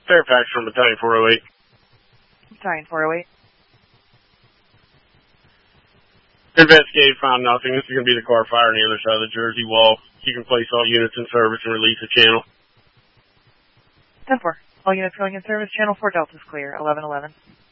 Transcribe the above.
Fairfax from Battalion 408. Battalion 408. Investigated, found nothing. This is going to be the car fire on the other side of the Jersey wall. You can place all units in service and release the channel. 10-4. All units going in service. Channel 4 Delta's clear. 1111.